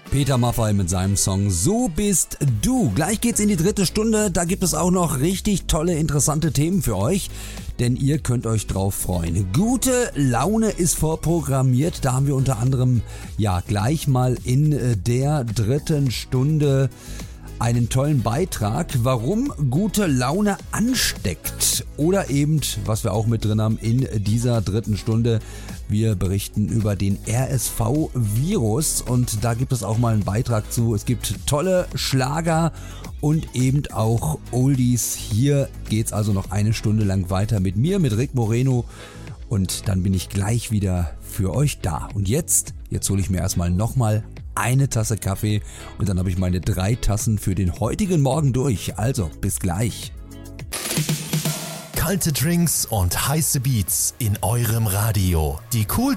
Peter Maffay mit seinem Song So bist du. Gleich geht's in die dritte Stunde. Da gibt es auch noch richtig tolle, interessante Themen für euch. Denn ihr könnt euch drauf freuen. Gute Laune ist vorprogrammiert. Da haben wir unter anderem gleich mal in der dritten Stunde einen tollen Beitrag, warum gute Laune ansteckt. Oder eben, was wir auch mit drin haben in dieser dritten Stunde, wir berichten über den RSV-Virus und da gibt es auch mal einen Beitrag zu. Es gibt tolle Schlager und eben auch Oldies. Hier geht's also noch eine Stunde lang weiter mit mir, mit Rick Moreno. Und dann bin ich gleich wieder für euch da. Und jetzt hole ich mir erstmal nochmal eine Tasse Kaffee und dann habe ich meine 3 Tassen für den heutigen Morgen durch. Also, bis gleich. Kalte Drinks und heiße Beats in eurem Radio. Die coolsten